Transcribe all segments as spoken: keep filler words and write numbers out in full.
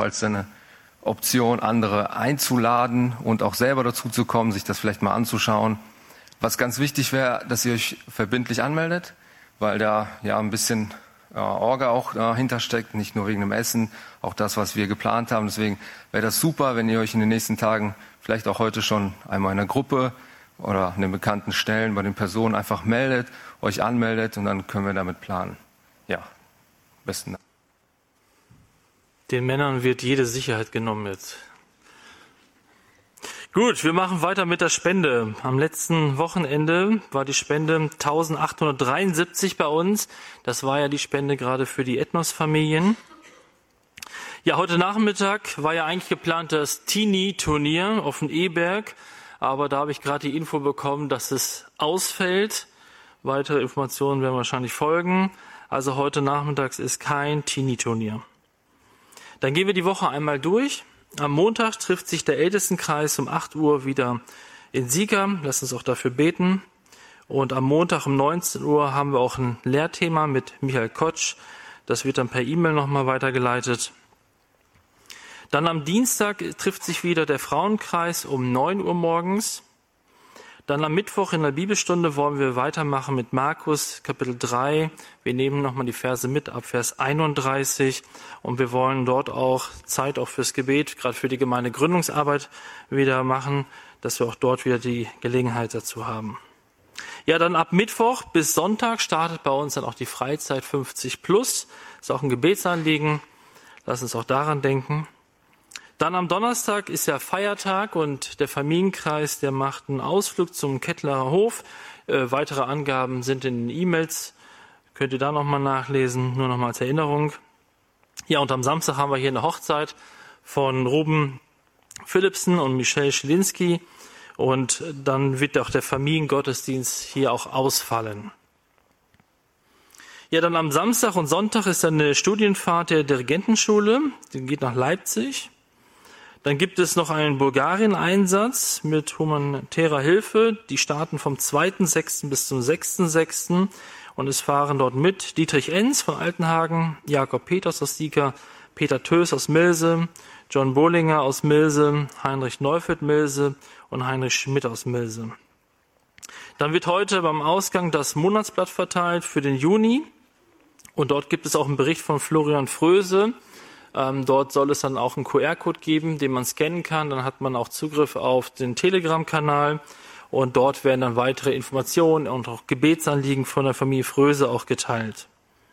als eine Option, andere einzuladen und auch selber dazu zu kommen, sich das vielleicht mal anzuschauen. Was ganz wichtig wäre, dass ihr euch verbindlich anmeldet, weil da ja ein bisschen äh, Orga auch dahinter steckt, nicht nur wegen dem Essen, auch das, was wir geplant haben. Deswegen wäre das super, wenn ihr euch in den nächsten Tagen, vielleicht auch heute schon einmal in einer Gruppe oder an den bekannten Stellen bei den Personen einfach meldet, euch anmeldet und dann können wir damit planen. Ja, besten Dank. Den Männern wird jede Sicherheit genommen jetzt. Gut, wir machen weiter mit der Spende. Am letzten Wochenende war die Spende eintausendachthundertdreiundsiebzig bei uns. Das war ja die Spende gerade für die Ethnos-Familien. Ja, heute Nachmittag war ja eigentlich geplant das Teenie-Turnier auf dem E-Berg. Aber da habe ich gerade die Info bekommen, dass es ausfällt. Weitere Informationen werden wahrscheinlich folgen. Also heute Nachmittags ist kein Teenie-Turnier. Dann gehen wir die Woche einmal durch. Am Montag trifft sich der Ältestenkreis um acht Uhr wieder in Sieger. Lass uns auch dafür beten. Und am Montag um neunzehn Uhr haben wir auch ein Lehrthema mit Michael Kotsch. Das wird dann per E-Mail nochmal weitergeleitet. Dann am Dienstag trifft sich wieder der Frauenkreis um neun Uhr morgens. Dann am Mittwoch in der Bibelstunde wollen wir weitermachen mit Markus Kapitel drei. Wir nehmen nochmal die Verse mit ab Vers einunddreißig und wir wollen dort auch Zeit auch fürs Gebet, gerade für die Gemeindegründungsarbeit wieder machen, dass wir auch dort wieder die Gelegenheit dazu haben. Ja, dann ab Mittwoch bis Sonntag startet bei uns dann auch die Freizeit fünfzig plus. Ist auch ein Gebetsanliegen. Lass uns auch daran denken. Dann am Donnerstag ist ja Feiertag und der Familienkreis, der macht einen Ausflug zum Kettlerer Hof. Äh, weitere Angaben sind in den E-Mails. Könnt ihr da nochmal nachlesen, nur nochmal als Erinnerung. Ja, und am Samstag haben wir hier eine Hochzeit von Ruben Philipsen und Michelle Schilinski. Und dann wird auch der Familiengottesdienst hier auch ausfallen. Ja, dann am Samstag und Sonntag ist dann eine Studienfahrt der Dirigentenschule. Die geht nach Leipzig. Dann gibt es noch einen Bulgarien-Einsatz mit humanitärer Hilfe. Die starten vom zweiten sechsten bis zum sechsten sechsten und es fahren dort mit Dietrich Enz von Altenhagen, Jakob Peters aus Sieger, Peter Tös aus Milse, John Bohlinger aus Milse, Heinrich Neufeld-Milse und Heinrich Schmidt aus Milse. Dann wird heute beim Ausgang das Monatsblatt verteilt für den Juni und dort gibt es auch einen Bericht von Florian Fröse. Ähm, dort soll es dann auch einen Q R-Code geben, den man scannen kann. Dann hat man auch Zugriff auf den Telegram-Kanal und dort werden dann weitere Informationen und auch Gebetsanliegen von der Familie Fröse auch geteilt.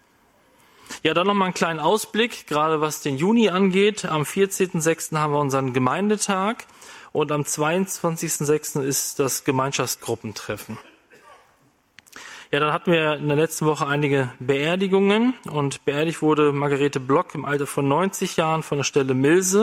Ja, dann nochmal einen kleinen Ausblick, gerade was den Juni angeht. Am vierzehnten sechsten haben wir unseren Gemeindetag und am zweiundzwanzigsten sechsten ist das Gemeinschaftsgruppentreffen. Ja, dann hatten wir in der letzten Woche einige Beerdigungen und beerdigt wurde Margarete Block im Alter von neunzig Jahren von der Stelle Milse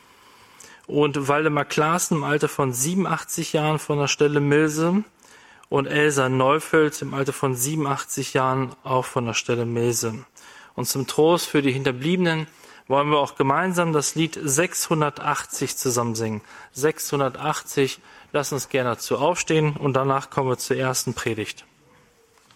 und Waldemar Klaassen im Alter von siebenundachtzig Jahren von der Stelle Milse und Elsa Neufeld im Alter von siebenundachtzig Jahren auch von der Stelle Milse. Und zum Trost für die Hinterbliebenen wollen wir auch gemeinsam das Lied sechshundertachtzig zusammen singen. sechshundertachtzig, lasst uns gerne dazu aufstehen und danach kommen wir zur ersten Predigt.